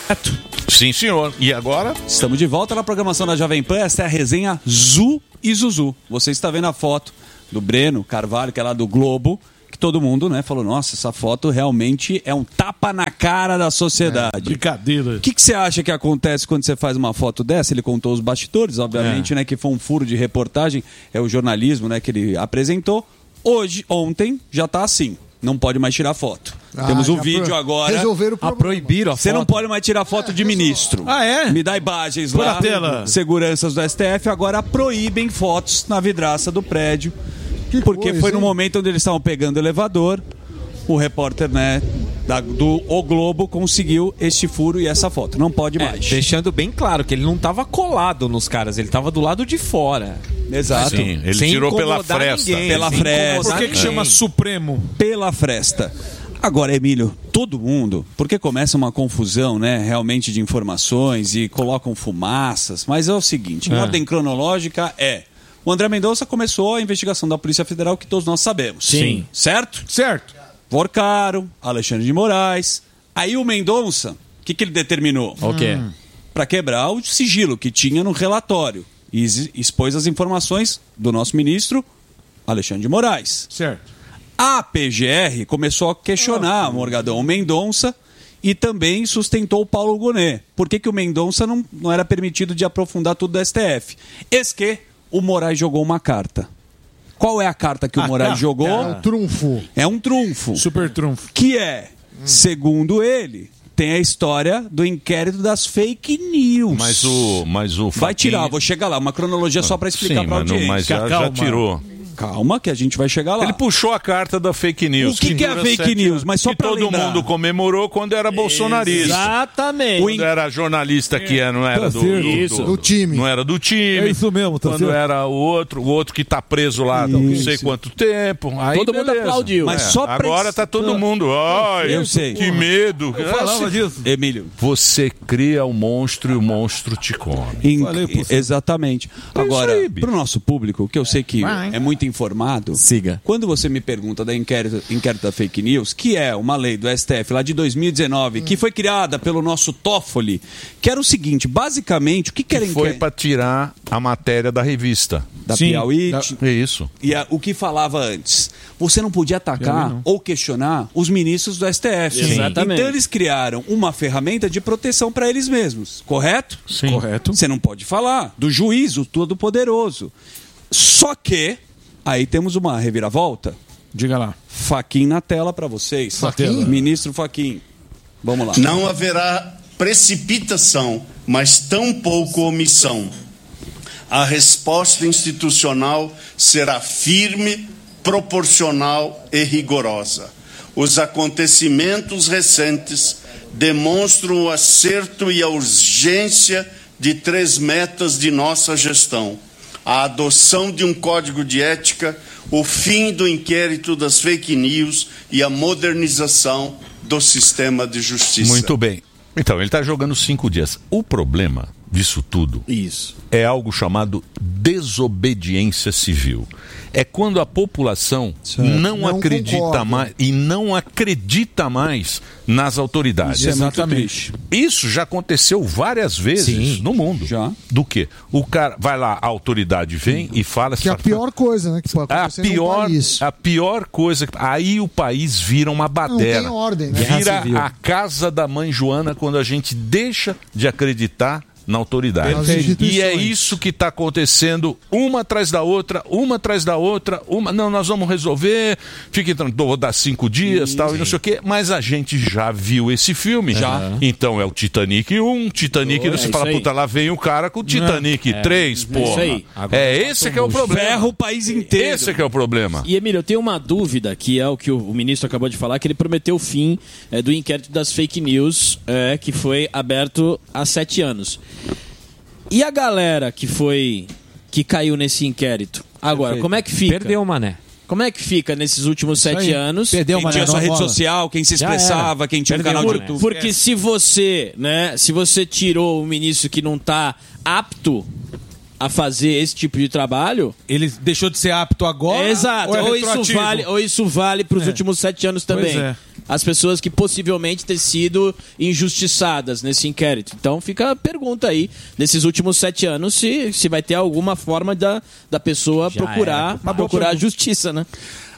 Sim, senhor. E agora? Estamos de volta na programação da Jovem Pan. Essa é a resenha Zu e Zuzu. Você está vendo a foto do Breno Carvalho, que é lá do Globo, que todo mundo, né, falou, nossa, essa foto realmente é um tapa na cara da sociedade. Brincadeira. O que você acha que acontece quando você faz uma foto dessa? Ele contou os bastidores, obviamente, né, que foi um furo de reportagem, é o jornalismo, né, que ele apresentou. Ontem, já está assim. Não pode mais tirar foto. Temos um vídeo agora. Resolveram o problema. Proibiram a foto. Você não pode mais tirar foto de ministro. Ah, é? Me dá imagens Por lá. a tela. Seguranças do STF agora proíbem fotos na vidraça do prédio. Porque foi no momento onde eles estavam pegando o elevador. O repórter, né, do O Globo conseguiu este furo e essa foto. Não pode mais. Deixando bem claro que ele não estava colado nos caras, ele estava do lado de fora. Exato. Sim, ele Sem tirou pela incomodar fresta. ninguém, Pela sem fresta. incomodar Por que chama ninguém. Supremo? Pela fresta. Agora, Emílio, todo mundo, porque começa uma confusão, né, realmente de informações e colocam fumaças, mas é o seguinte, em ordem cronológica o André Mendonça começou a investigação da Polícia Federal que todos nós sabemos. Sim. Certo? Certo. Porcaro, Alexandre de Moraes. Aí o Mendonça, o que ele determinou? O quê? Para quebrar o sigilo que tinha no relatório e expôs as informações do nosso ministro Alexandre de Moraes. Certo. A PGR começou a questionar Morgadão Mendonça e também sustentou o Paulo Gonet. Por que o Mendonça não era permitido de aprofundar tudo do STF? Eis que o Moraes jogou uma carta. Qual é a carta que o Moraes jogou? É um trunfo. É um trunfo. Super trunfo. Que é, segundo ele, tem a história do inquérito das fake news. Mas o Vai tirar, Fachin- vou chegar lá. Uma cronologia só para explicar Sim, para a mas, audiência. mas já Calma. tirou. Calma que a gente vai chegar lá. Ele puxou a carta da fake news. O que é dura fake 7 news? anos. Mas só que pra todo lembrar. mundo comemorou quando era bolsonarista. Exatamente. Quando era jornalista que não era Do time. Não era do time. É isso mesmo, tá Quando certo? era o outro que tá preso lá há não sei quanto tempo. Aí Todo mundo beleza. aplaudiu. Mas só pra Agora tá todo mundo. Ai, Eu sei. Que medo. Eu falava disso. Emílio. Você cria o monstro e o monstro te come. Falei por você. Exatamente. Agora, isso aí, bicho. para o nosso público, que eu sei que é muito informado, Siga. quando você me pergunta da inquérito da fake news, que é uma lei do STF lá de 2019, que foi criada pelo nosso Toffoli, que era o seguinte, basicamente, o que era Foi inquérito? pra tirar a matéria da revista. Da Sim, Piauí, É isso. e o que falava antes. Você não podia atacar ou questionar os ministros do STF. Sim. Exatamente. Então eles criaram uma ferramenta de proteção para eles mesmos, correto? Sim. Correto. Você não pode falar do juízo todo-poderoso. Só que, aí temos uma reviravolta. Diga lá. Fachin na tela para vocês. Fachin? Ministro Fachin. Vamos lá. Não haverá precipitação, mas tampouco omissão. A resposta institucional será firme, proporcional e rigorosa. Os acontecimentos recentes demonstram o acerto e a urgência de 3 metas de nossa gestão: a adoção de um código de ética, o fim do inquérito das fake news e a modernização do sistema de justiça. Muito bem. Então, ele está jogando 5 dias. O problema disso tudo é algo chamado desobediência civil. É quando a população não acredita concorda. mais e não acredita mais nas autoridades. Isso é muito Exatamente. triste. Isso já aconteceu várias vezes no mundo. Já. Do quê? O cara vai lá, a autoridade vem e fala... Que é a pior coisa, né? Que pode acontecer num país. A pior coisa. Aí o país vira uma baderna. Não tem ordem, né? Vira Civil. a casa da mãe Joana quando a gente deixa de acreditar na autoridade. Nas instituições. E é isso que está acontecendo, uma atrás da outra, não, nós vamos resolver, fique tranquilo, vou dar 5 dias, tal, e não sei o quê, mas a gente já viu esse filme. Já. Então é o Titanic 1, Titanic, você isso fala, aí. puta, lá vem o cara com o Titanic 3, porra. isso aí. É esse que é o problema. Ferra o país inteiro. Esse que é o problema. E, Emílio, eu tenho uma dúvida, que é o que o ministro acabou de falar, que ele prometeu o fim do inquérito das fake news, que foi aberto há 7 anos. E a galera que caiu nesse inquérito? Agora, Perfeito. como é que fica? Perdeu o Mané. Como é que fica nesses últimos 7 anos? Perdeu o Quem Mané. tinha sua não rede rola. social, quem se Já expressava, era. quem tinha um Perdeu canal de o Mané. YouTube. Porque se você tirou o ministro que não está apto a fazer esse tipo de trabalho, Ele deixou de ser apto agora? exato. Ou é Ou retroativo? isso vale para os últimos 7 anos também. Pois é. as pessoas que possivelmente têm sido injustiçadas nesse inquérito. Então fica a pergunta aí, nesses últimos 7 anos, se vai ter alguma forma da pessoa procurar a justiça, né?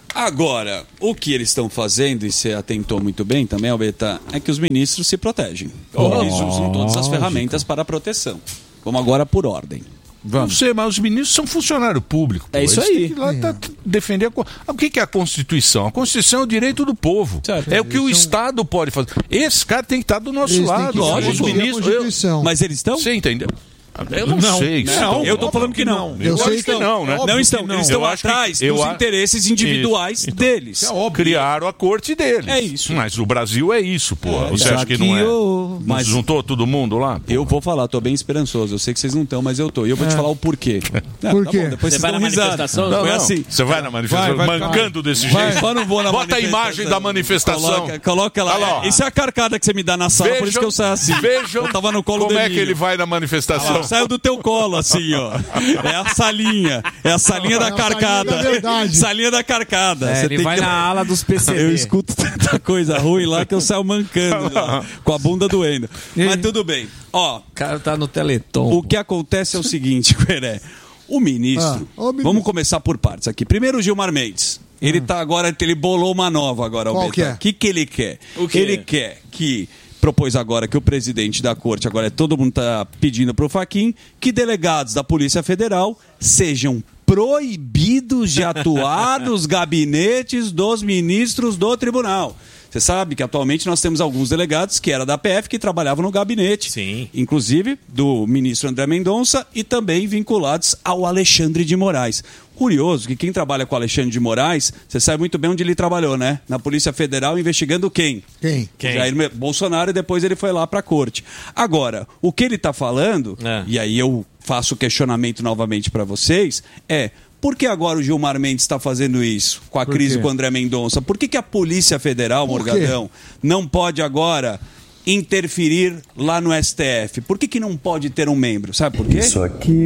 Agora, o que eles estão fazendo, e você atentou muito bem também, Albeta, é que os ministros se protegem. Eles usam todas as ferramentas para a proteção. Vamos agora por ordem. Não sei, mas os ministros são funcionário público. É isso aí. Eles têm que ir lá defender o que é a Constituição? A Constituição é o direito do povo. Certo. É o que o Estado pode fazer. Esse cara tem que estar do nosso lado. Lógico, os ministros. Mas eles estão? Você entendeu? Eu não sei. Não, eu tô falando que não. Eu sei que não, né? Não estão. Eles estão atrás dos interesses individuais deles. Criaram a corte deles. É isso. Mas o Brasil é isso, pô. Você acha que não é? Mas juntou todo mundo lá? Eu vou falar, tô bem esperançoso. Eu sei que vocês não estão, mas eu tô. E eu vou te falar o porquê. Por quê? Depois você vai na manifestação? Não, foi assim. Você vai na manifestação mancando desse jeito? Eu não vou na Bota a imagem da manifestação. Coloca lá. Isso é a carcada que você me dá na sala, por isso que eu saio assim. Vejam eu tava no colo como do é que ele vai na manifestação. Saiu do teu colo, assim, ó. É a salinha. É a salinha da carcada. Salinha da carcada. Você ele vai na ala dos PCB. Eu escuto tanta coisa ruim lá que eu saio mancando lá, com a bunda doendo. Mas tudo bem. Ó, o cara tá no Teleton. O que acontece é o seguinte, Queré. O ministro... Vamos começar por partes aqui. Primeiro o Gilmar Mendes. Ele tá agora... Ele bolou uma nova agora. Qual que é? O que ele quer? Ele quer que... Propôs agora que o presidente da corte, agora todo mundo está pedindo para o Fachin, que delegados da Polícia Federal sejam proibidos de atuar nos gabinetes dos ministros do tribunal. Você sabe que atualmente nós temos alguns delegados que era da PF que trabalhavam no gabinete. Sim. Inclusive do ministro André Mendonça e também vinculados ao Alexandre de Moraes. Curioso que quem trabalha com o Alexandre de Moraes, você sabe muito bem onde ele trabalhou, né? Na Polícia Federal, investigando quem? Quem? Jair Bolsonaro, e depois ele foi lá para a corte. Agora, o que ele está falando, e aí eu faço o questionamento novamente para vocês, é... Por que agora o Gilmar Mendes está fazendo isso com a crise com o André Mendonça? Por que a Polícia Federal, Morgadão, não pode agora interferir lá no STF? Por que não pode ter um membro? Sabe por quê? Isso aqui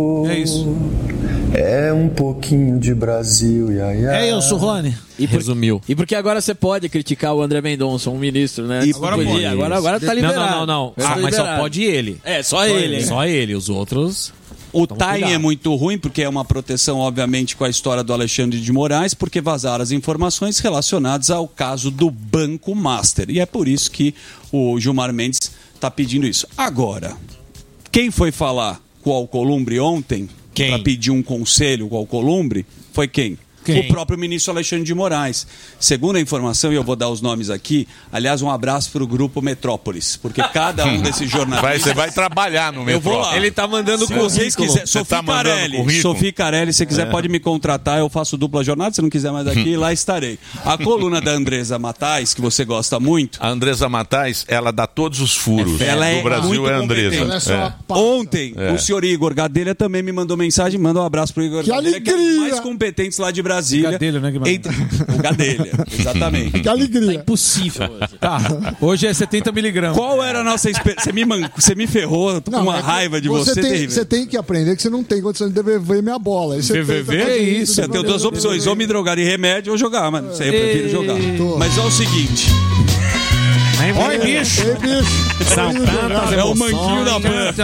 é um pouquinho de Brasil. É eu, Rony. Resumiu. E porque agora você pode criticar o André Mendonça, um ministro, né? Agora tá liberado. Não. Mas só pode ele. Só ele. Só ele. Os outros... O timing é muito ruim, porque é uma proteção, obviamente, com a história do Alexandre de Moraes, porque vazaram as informações relacionadas ao caso do Banco Master. E é por isso que o Gilmar Mendes está pedindo isso. Agora, quem foi falar com o Alcolumbre ontem, para pedir um conselho com o Alcolumbre, foi quem? O próprio ministro Alexandre de Moraes. Segundo a informação, e eu vou dar os nomes aqui, aliás, um abraço para o Grupo Metrópolis, porque cada um desses jornalistas... Você vai trabalhar no Metrópolis. Eu vou lá. Ele tá mandando se vocês quiserem. Sofia Carelli, se você quiser pode me contratar, eu faço dupla jornada, se não quiser mais aqui, lá estarei. A coluna da Andresa Matais, que você gosta muito... A Andresa Matais, ela dá todos os furos do Brasil, é a Andresa. Ontem, o senhor Igor Gadelha também me mandou mensagem, manda um abraço pro Igor Gadelha, que é um dos mais competentes lá de Brasília. Gadelha, né, o Gadelha, exatamente. Que alegria. Tá impossível hoje. Tá, hoje é 70 miligramas. Qual era a nossa experiência? Você me ferrou, eu tô com uma raiva de você. Você tem que aprender que você não tem condição de devolver minha bola. VVV é isso. Você tem duas opções, ou me drogar de remédio ou jogar, mas isso aí eu prefiro jogar. Mas é o seguinte... Oi, bicho! São tantas é o manquinho da banda.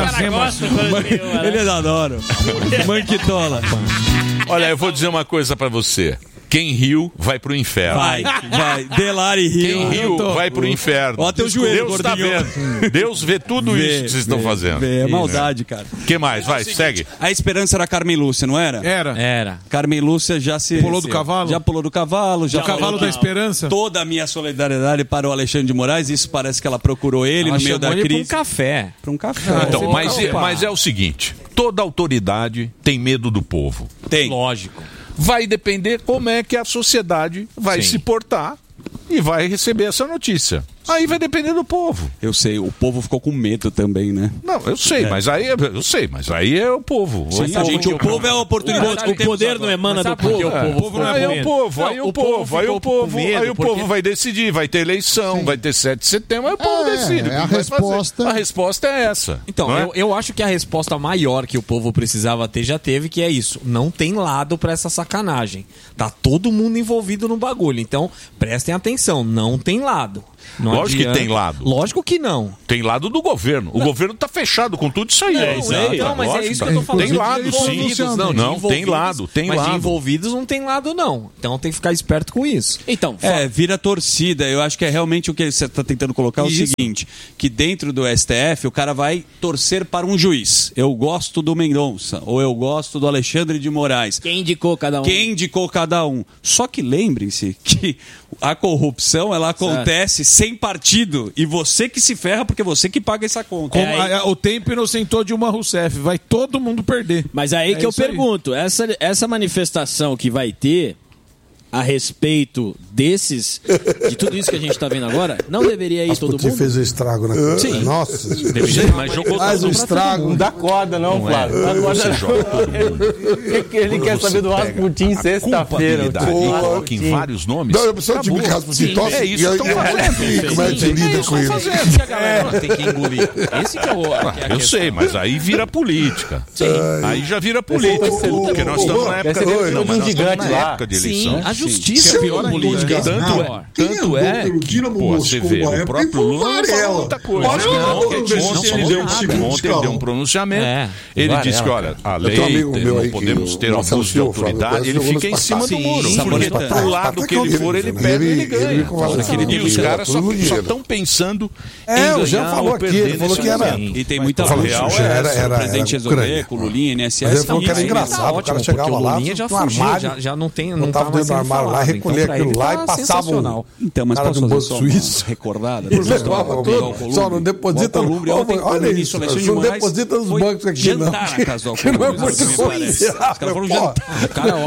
Ele é adoro. Manquitola. Olha, eu vou dizer uma coisa pra você. Quem riu vai pro inferno. Vai. Delari riu. Quem riu vai pro inferno. Ó, teu joelho, Deus tá vendo. Deus vê tudo isso que vocês estão fazendo. É maldade, cara. O que mais? Vai, segue. A esperança era Carmen Lúcia, não era? Era. Carmen Lúcia já se... Pulou do cavalo? Já pulou do cavalo. O cavalo da esperança? Toda a minha solidariedade para o Alexandre de Moraes. Isso parece que ela procurou ele no meio da crise. Para um café. Para um café. Então, mas é o seguinte. Toda autoridade tem medo do povo. Tem. Lógico. Vai depender como é que a sociedade vai se portar e vai receber essa notícia. Aí vai depender do povo. Eu sei, o povo ficou com medo também, né? Não, eu sei, mas aí é o povo. Sim, o povo é a oportunidade. O poder não emana do povo. Aí o povo vai decidir, vai ter eleição, vai ter 7 de setembro, aí o povo decide. A resposta é essa. Então, eu acho que a resposta maior que o povo precisava ter já teve, que é isso. Não tem lado pra essa sacanagem. Tá todo mundo envolvido no bagulho. Então, prestem atenção, não tem lado. Lógico que tem lado. Lógico que não. Tem lado do governo. O governo tá fechado com tudo isso aí. Mas é isso que eu tô falando. Tem lado, sim. Não, tem lado. Mas de envolvidos não tem lado, não. Então tem que ficar esperto com isso. Então, vira torcida. Eu acho que é realmente o que você está tentando colocar o seguinte, que dentro do STF o cara vai torcer para um juiz. Eu gosto do Mendonça, ou eu gosto do Alexandre de Moraes. Quem indicou cada um? Só que lembrem-se que a corrupção, ela acontece sem partido. E você que se ferra porque você que paga essa conta. O tempo inocentou Dilma Rousseff. Vai todo mundo perder. Mas aí que eu pergunto, essa manifestação que vai ter a respeito de tudo isso que a gente está vendo agora, não deveria ir todo mundo? Fez o estrago na coisa. Sim. Nossa. Mas jogou faz o estrago. Não dá corda não, Flávio. Não dá corda não. Ele quer saber do Rasputin sexta-feira. Coloca em vários nomes. Não, eu preciso de que Rasputin tosse. É isso que estão fazendo. Como é que lida com ele? A galera tem que engolir. Esse que é o... Eu sei, mas aí vira política. Aí já vira política. Porque nós estamos na época de eleição. A justiça virou política. Tanto é que você vê, o próprio Lula não falou muita coisa. Ontem ele deu um pronunciamento. Ele disse que, olha, a lei, não podemos ter abuso de autoridade. Ele fica em cima do muro. Porque pro lado que ele for, ele pega e ele ganha. E os caras só estão pensando em ganhar. O Jean falou aqui, ele falou que era... E tem muita real, o presidente resolver com o Lulinha, INSS... Mas ele falou que era engraçado, o cara chegava lá, já fugiu, já não tem... Não tava dentro do armário lá, recolher aquilo lá e passava um... Então, mas posso fazer só uma recordada? Só não deposita... Olha isso, não deposita nos bancos aqui, não. Que não é muito coisa. Os caras foram jantar.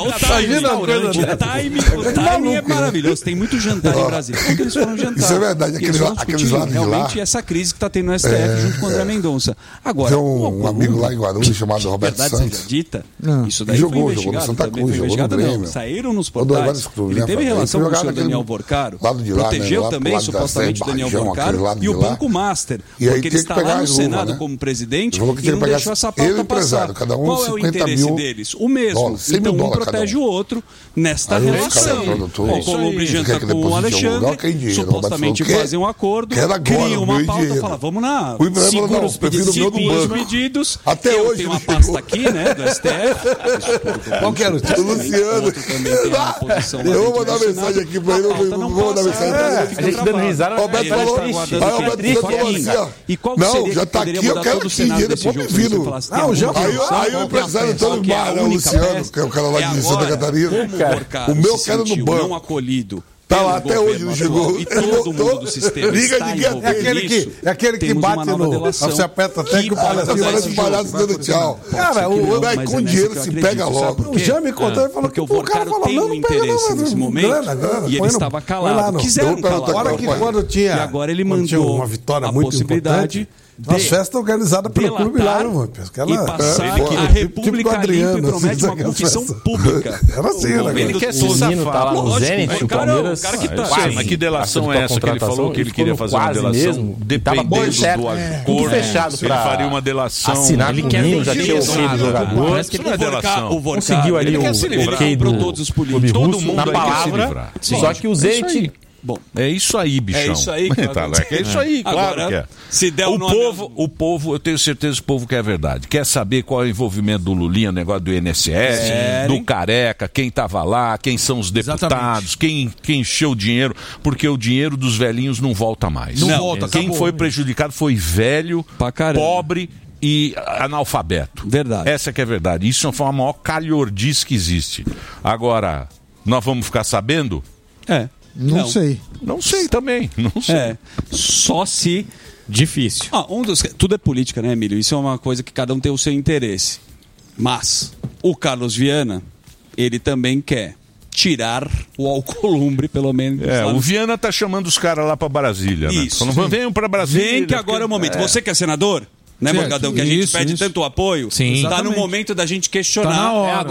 O timing é maravilhoso. Tem muito jantar em Brasília. Como que eles foram jantar? Isso é verdade. Aqueles lados de lá... Realmente essa crise que está tendo no STF junto com o André Mendonça. Agora, tem um amigo lá em Guarulhos chamado Roberto Santos. Isso daí jogou no Santa Cruz, jogou no Grêmio. Saíram nos portais. Ele teve relação com o senhor Daniel Borcaro. Protegeu também, supostamente, o Daniel Borcaro e o Banco Master. Porque ele está lá no Senado como presidente e não deixou essa pauta passar. Qual é o interesse deles? O mesmo. Então um protege o outro nesta relação. O Columbre janta com o Alexandre, supostamente fazem um acordo, criam uma pauta, fala, vamos lá, segura os pedidos. Até hoje tem uma pasta aqui, né, do STF. Qual que era o Luciano? Eu vou mandar mensagem aqui pra ele, vou mandar mensagem pra ele. A gente dando risada. Roberto falou assim, ó. E qual não, já tá aqui, eu quero que depois me vindo. Aí o empresário todo no bar, o Luciano, que é o cara lá de Santa Catarina. O meu cara no banco. Não acolhido. Tá lá, até hoje não chegou. E todo mundo do sistema liga está envolvido. É aquele que bate no... Você aperta até que o palhaço dando tchau. Cara, com dinheiro se pega logo. O Jean me contou e falou que o cara falou, não, não pega nesse momento. E ele estava calado. Quiseram calar. E agora ele mandou uma vitória muito importante. Uma festa organizada pelo clube lá, mano. E passar a República limpa e promete uma confissão pública. Era assim, né? Ele quer ser tá lá no Zenit, o Palmeiras... Mas que delação é essa que ele falou que ele queria fazer uma delação? Dependendo do acordo, fechado ele faria uma delação. Assinar com o Ninho, já tinha o ok do jogador. Parece que não é delação. Conseguiu ali o ok do clube russo na palavra. Só que o Zenit... Bom, é isso aí, bichão. É isso aí, é isso aí, claro. Agora, que é. Se der o povo, eu tenho certeza que o povo quer a verdade. Quer saber qual é o envolvimento do Lulinha, negócio do INSS, do Careca, quem estava lá, quem são os deputados, quem encheu o dinheiro, porque o dinheiro dos velhinhos não volta mais. Não volta, quem foi prejudicado foi velho, pobre e analfabeto. Verdade. Essa que é a verdade. Isso foi a maior calhordice que existe. Agora, nós vamos ficar sabendo? Não sei. Não sei também. Não sei. Só se... Difícil. Tudo é política, né, Emílio? Isso é uma coisa que cada um tem o seu interesse. Mas o Carlos Viana, ele também quer tirar o Alcolumbre, pelo menos. O Viana tá chamando os caras lá para Brasília, né? Isso. Falando, venham para Brasília. Vem que agora é o momento. Você que é senador, né, Morgadão, que a gente pede tanto apoio, tá no momento da gente questionar.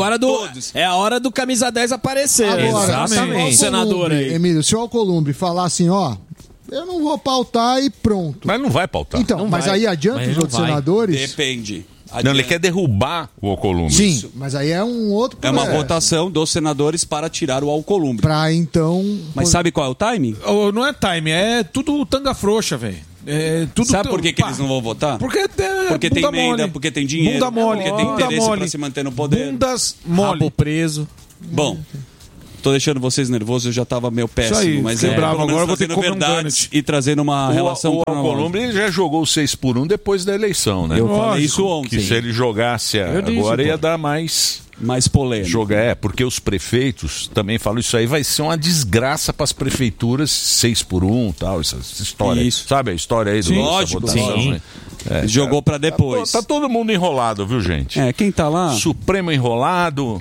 É a hora do camisa 10 aparecer. Agora, exatamente. Senador aí. Emílio, se o Alcolumbre falar assim, ó, eu não vou pautar e pronto. Mas não vai pautar. Então, não mas vai. aí adianta os outros senadores? Depende. Não, ele quer derrubar o Alcolumbre. Sim, isso. Mas aí é um outro problema. É uma votação dos senadores para tirar o Alcolumbre. Pra então... Mas sabe qual é o timing? Não é timing, é tudo tanga frouxa, velho. Sabe por que eles não vão votar? Porque tem emenda, mole. porque tem dinheiro, bunda mole, porque tem interesse para se manter no poder. Bundas mole. Rabo preso. Bom... Tô deixando vocês nervosos, eu já tava meio péssimo. Isso aí, mas bravo, agora vou ter que comer verdades e trazendo uma relação... O Alcolumbre ele já jogou 6-1 depois da eleição, né? Eu falei isso ontem. Que se ele jogasse agora ia dar mais polêmica. Porque os prefeitos também falam isso aí, vai ser uma desgraça para as prefeituras 6-1 e tal, essa história. Isso. Sabe a história aí do lógico, né? Jogou para depois. Tá todo mundo enrolado, viu, gente? Quem tá lá? Supremo enrolado...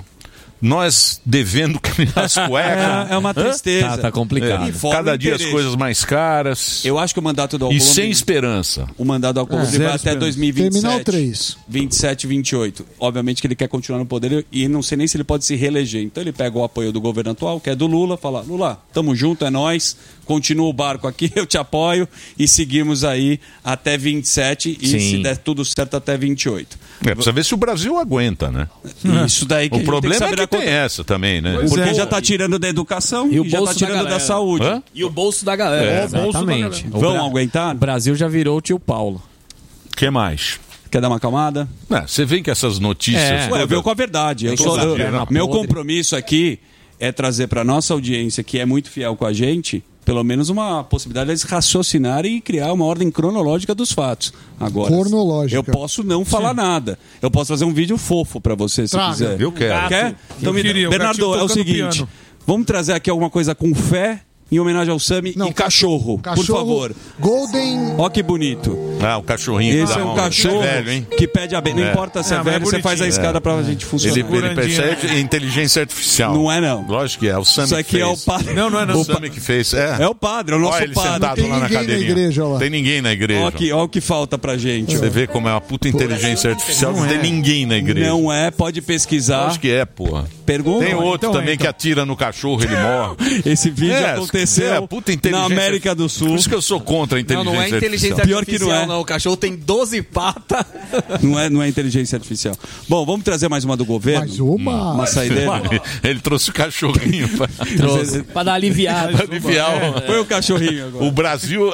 Nós devendo caminhar as cuecas. É uma tristeza. Tá complicado. Cada dia as coisas mais caras. Eu acho que o mandato do Alcolumbre... E sem esperança. O mandato do Alcolumbre vai até 2027. Terminal 3. 27, 28. Obviamente que ele quer continuar no poder e não sei nem se ele pode se reeleger. Então ele pega o apoio do governo atual, que é do Lula, fala, Lula, tamo junto, é nóis, continua o barco aqui, eu te apoio e seguimos aí até 27 e se der tudo certo até 28. Precisa ver se o Brasil aguenta, né? Isso daí que o problema é que tem essa também, né? Porque já tá tirando da educação e já tá tirando da saúde. E o bolso da galera. Exatamente. Vão aguentar? O Brasil já virou o tio Paulo. O que mais? Quer dar uma acalmada? Você vê que essas notícias... Eu venho com a verdade. Meu compromisso aqui é trazer para nossa audiência, que é muito fiel com a gente, pelo menos uma possibilidade de eles raciocinarem e criar uma ordem cronológica dos fatos. Agora, cronológica. Eu posso não falar nada. Eu posso fazer um vídeo fofo para você, se quiser. Eu quero. Quer? Então, Bernardo, é o seguinte. Vamos trazer aqui alguma coisa com fé, em homenagem ao Sami e cachorro, por favor. Golden... Ó que bonito. O cachorrinho. Esse é um cachorro velho, hein? que pede a benção. Não importa se é velho, você faz a escada pra gente funcionar. Ele percebe inteligência artificial. Não é, não. Lógico que é. O Sami Isso aqui é o padre. Não é o Sami que fez. É o padre, é o nosso ele padre. sentado lá na cadeirinha. Igreja, lá. Tem ninguém na igreja. Ó o que falta pra gente. Você vê como é uma puta inteligência artificial. Não tem ninguém na igreja. Não é, pode pesquisar. Acho que é, porra. Pergunta. Tem outro também que atira no cachorro, ele morre. Esse vídeo aconteceu na América do Sul. Por isso que eu sou contra a inteligência artificial. Não é inteligência artificial. Pior que não é. O cachorro tem 12 patas. Não é inteligência artificial. Bom, vamos trazer mais uma do governo. Mais uma? Uma saideira. Ele trouxe o cachorrinho. Pra dar aliviado. Põe o cachorrinho agora. O Brasil...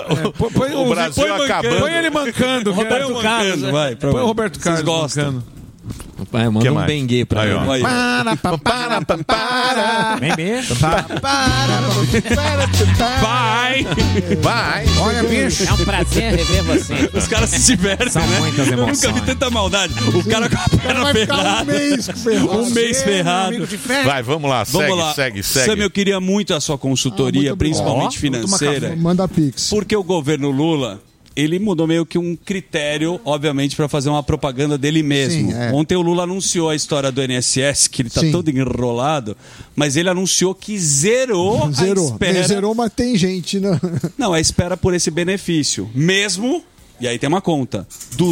O Brasil acabando. Põe ele mancando. Roberto Carlos, vai. Põe o Roberto Carlos. Vocês gostam? Manda um bengue pra ele. Vai! Olha, bicho. É um prazer rever você. Os caras se divertem, São né? muitas Eu emoções. nunca vi tanta maldade. O cara com a perna ferrada. Um mês ferrado. Vai, vamos lá. Segue. Sam, eu queria muito a sua consultoria, principalmente financeira. Manda Pix. Porque o governo Lula... Ele mudou meio que um critério, obviamente, para fazer uma propaganda dele mesmo. Sim, Ontem o Lula anunciou a história do INSS, que ele está todo enrolado, mas ele anunciou que zerou a espera. Zerou, mas tem gente, né? Não, a espera por esse benefício. Mesmo, e aí tem uma conta,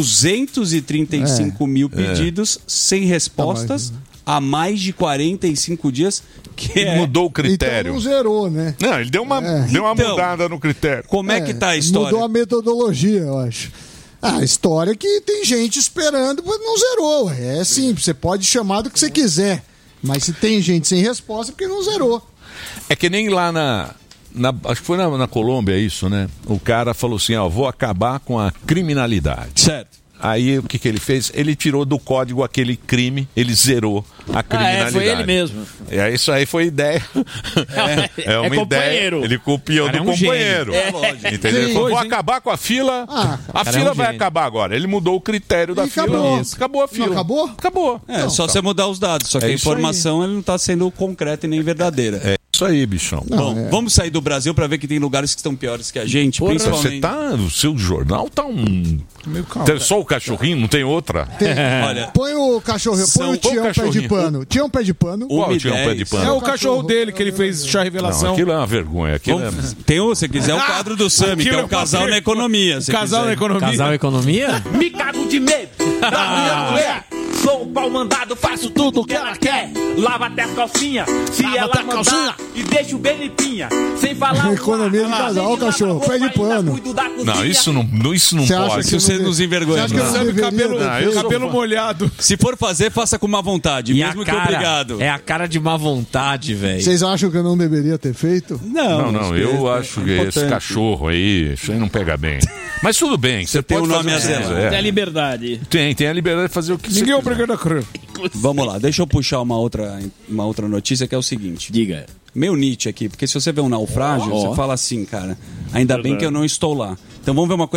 235 mil pedidos sem respostas há mais de 45 dias. Mudou o critério. Então não zerou, né? Não, ele deu uma mudada no critério. Como é que tá a história? Mudou a metodologia, eu acho. A história é que tem gente esperando, mas não zerou. É simples, você pode chamar do que você quiser. Mas se tem gente sem resposta, é porque não zerou. É que nem lá acho que foi na Colômbia isso, né? O cara falou assim, vou acabar com a criminalidade. Certo. Aí o que ele fez? Ele tirou do código aquele crime, ele zerou a criminalidade. Foi ele mesmo. Isso aí foi ideia. É uma ideia. Ele copiou do companheiro. Entendeu? Ele falou, vou acabar com a fila. A fila vai acabar agora. Ele mudou o critério da fila. Acabou a fila. Não acabou? Acabou. Só você mudar os dados. Só que a informação ele não está sendo concreta e nem verdadeira. isso aí, bichão. Bom, vamos sair do Brasil para ver que tem lugares que estão piores que a gente, principalmente... O seu jornal tá tem só o cachorrinho, não tem outra? Olha, põe o cachorrinho, põe o Tião Pé de Pano. Tião Pé de Pano. Qual Tião Pé de Pano? É o cachorro dele que ele fez chá revelação. Não, aquilo é uma vergonha. Tem, se quiser, o quadro do Sami, que é o Casal na Economia. Casal na Economia? Casal Economia? Me cago de medo da minha mulher. Sou o pau mandado, faço tudo o que ela quer. Lava até as calcinhas, se ela mandar. E deixo bem limpinha, sem falar. Economia de casal, ó o cachorro, pé de pano. Não, isso não pode. Se você nos envergonha. Você acha que cabelo molhado. Se for fazer, faça com má vontade, mesmo que obrigado. É a cara de má vontade, velho. Vocês acham que eu não deveria ter feito? Não, eu acho que esse cachorro aí, isso aí não pega bem. Mas tudo bem, você tem o nome a zero. Tem a liberdade. Tem a liberdade de fazer o que você quiser. Vamos lá, deixa eu puxar uma outra notícia que é o seguinte. Diga. Meio Nietzsche aqui, porque se você vê um naufrágio, você fala assim, cara, ainda bem que eu não estou lá. Então vamos ver uma coisa